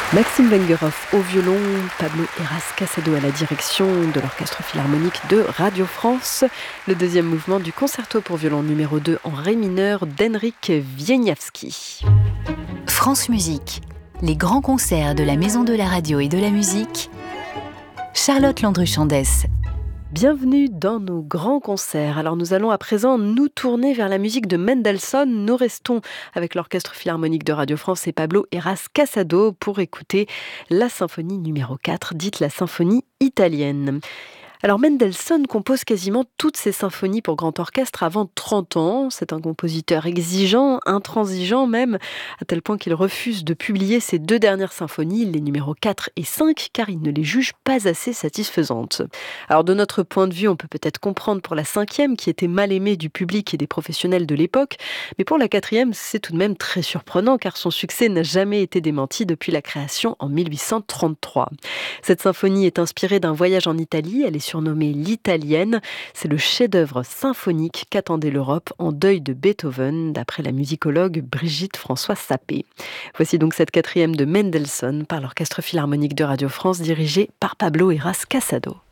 Maxime Vengerhoff au violon, Pablo Heras Casado à la direction de l'Orchestre Philharmonique de Radio France. Le deuxième mouvement du concerto pour violon numéro 2 en ré mineur d'Henryk Wieniawski. France Musique, les grands concerts de la Maison de la Radio et de la Musique. Charlotte Landru-Chandès. Bienvenue dans nos grands concerts. Alors nous allons à présent nous tourner vers la musique de Mendelssohn. Nous restons avec l'Orchestre Philharmonique de Radio France et Pablo Heras Casado pour écouter la symphonie numéro 4, dite la symphonie italienne. Alors Mendelssohn compose quasiment toutes ses symphonies pour grand orchestre avant 30 ans. C'est un compositeur exigeant, intransigeant même, à tel point qu'il refuse de publier ses deux dernières symphonies, les numéros 4 et 5, car il ne les juge pas assez satisfaisantes. Alors de notre point de vue, on peut peut-être comprendre pour la 5e, qui était mal aimée du public et des professionnels de l'époque, mais pour la 4e, c'est tout de même très surprenant, car son succès n'a jamais été démenti depuis la création en 1833. Cette symphonie est inspirée d'un voyage en Italie, elle est surnommée l'Italienne. C'est le chef-d'œuvre symphonique qu'attendait l'Europe en deuil de Beethoven, d'après la musicologue Brigitte François Sapé. Voici donc cette 4e de Mendelssohn par l'Orchestre Philharmonique de Radio France, dirigé par Pablo Heras Casado.